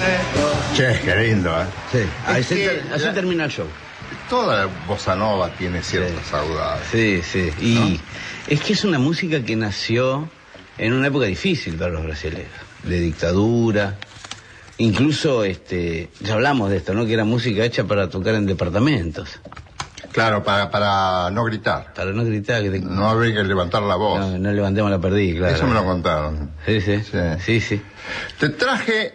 Che, qué lindo, ¿eh? Sí, así termina el show. Toda la bossa nova tiene ciertas saudades. Sí, sí. Y ¿no? es que es una música que nació en una época difícil para los brasileños, de dictadura. Incluso, ya hablamos de esto, ¿no? Que era música hecha para tocar en departamentos. Claro, para no gritar. Para no gritar. No habría que levantar la voz. No levantemos la perdí, claro. Eso me lo contaron. Sí. Te traje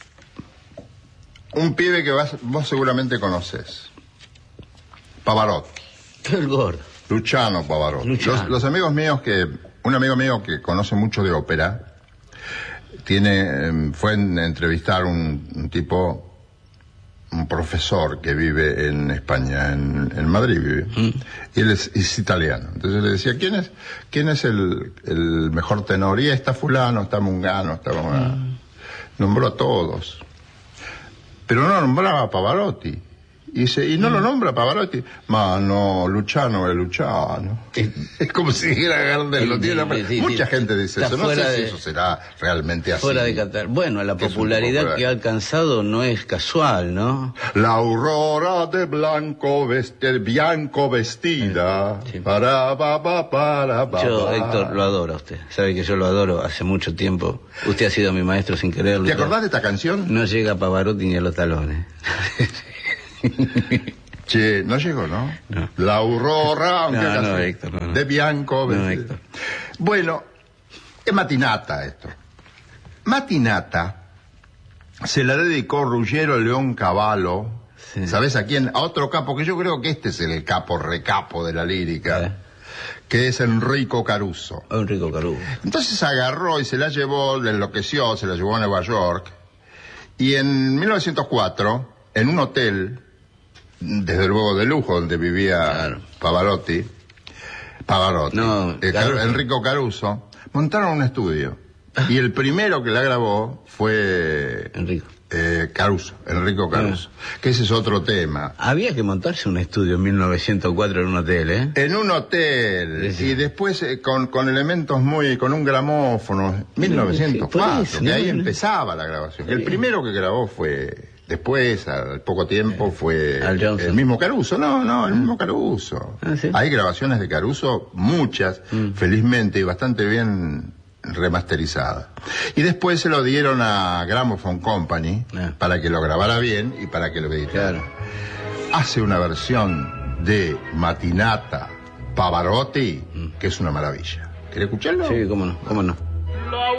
un pibe que vos seguramente conoces. Pavarotti. El gordo. Luciano Pavarotti. Los amigos míos un amigo mío que conoce mucho de ópera, fue a entrevistar un tipo, un profesor que vive en España, en Madrid vive, y él es italiano. Entonces le decía, ¿quién es el mejor tenor? Y está fulano, está Mungano, nombró a todos, pero no nombraba a Pavarotti. Y dice, ¿y no lo nombra Pavarotti? Ma no, Luciano es Luciano. Es como si dijera Gardel, lo tiene. Mucha gente dice eso. No sé si eso será realmente así. Fuera de Qatar. Bueno, la popularidad que ha alcanzado no es casual, ¿no? La aurora de bianco vestida. Sí. Para. Yo, Héctor, lo adoro a usted. Sabe que yo lo adoro hace mucho tiempo. Usted ha sido mi maestro sin quererlo. ¿Te acordás de esta canción? No llega a Pavarotti ni a los talones. Che, no llegó, ¿no? No. La aurora, aunque no, Héctor, no. de bianco. No, Héctor. Bueno, es Matinata esto. Matinata se la dedicó Ruggiero León Cavallo. Sí. ¿Sabes a quién? A otro capo, que yo creo que este es el recapo de la lírica, que es Enrico Caruso. Enrico Caruso. Entonces agarró y se la llevó, le enloqueció, se la llevó a Nueva York. Y en 1904, en un hotel, desde luego de lujo, donde vivía Pavarotti, Enrico Caruso, montaron un estudio. Y el primero que la grabó fue Enrico Caruso, que ese es otro tema. Había que montarse un estudio en 1904 en un hotel, ¿eh? En un hotel, sí. Y después con elementos con un gramófono, 1904, que ahí empezaba la grabación. El primero que grabó fue... Después, al poco tiempo, fue el mismo Caruso. No, el mismo Caruso. ¿Sí? Hay grabaciones de Caruso, muchas, felizmente, y bastante bien remasterizadas. Y después se lo dieron a Gramophone Company para que lo grabara bien y para que lo editara. Claro. Hace una versión de Matinata Pavarotti que es una maravilla. ¿Querés escucharlo? Sí, cómo no.